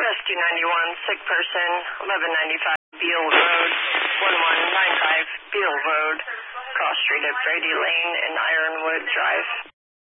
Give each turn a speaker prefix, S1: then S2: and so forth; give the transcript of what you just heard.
S1: Rescue 91, sick person, 1195 Beale Road, 1195 Beale Road, cross street at Brady Lane and Ironwood Drive.